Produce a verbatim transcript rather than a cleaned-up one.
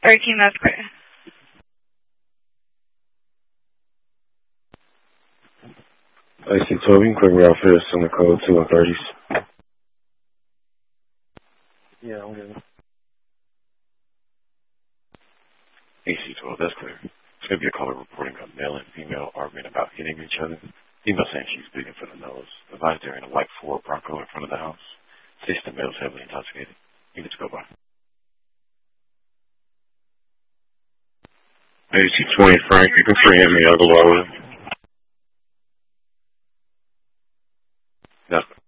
thirteen, that's clear. A C twelve, you can click me out for this on the code two and thirties. Yeah, I'm good. A C twelve, that's clear. It's going to be a caller reporting a male and female arguing about hitting each other. Female saying she's bleeding for the nose. Advised they're in a white Ford Bronco in front of the house. States the male's heavily intoxicated. You need to go by. A C twenty, Frank, you can free him the other way. That's